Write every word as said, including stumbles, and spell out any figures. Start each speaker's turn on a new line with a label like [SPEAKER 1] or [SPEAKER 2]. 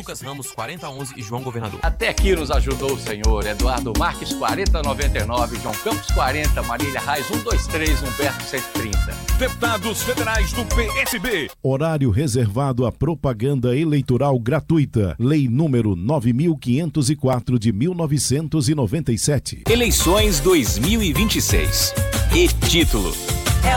[SPEAKER 1] Lucas Ramos, quarenta onze e João Governador.
[SPEAKER 2] Até aqui nos ajudou o senhor Eduardo Marques, quarenta noventa e nove, João Campos, quarenta, Marília Reis, cento e vinte e três, Humberto, cento e trinta.
[SPEAKER 3] Deputados federais do P S B.
[SPEAKER 4] Horário reservado à propaganda eleitoral gratuita. Lei número nove mil quinhentos e quatro de mil novecentos e noventa e sete.
[SPEAKER 5] Eleições dois mil e vinte e seis. E título: